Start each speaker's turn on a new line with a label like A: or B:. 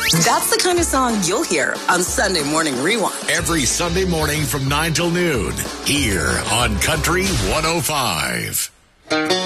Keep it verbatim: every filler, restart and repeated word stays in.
A: That's the kind of song you'll hear on Sunday Morning Rewind.
B: Every Sunday morning from nine till noon, here on Country one oh five.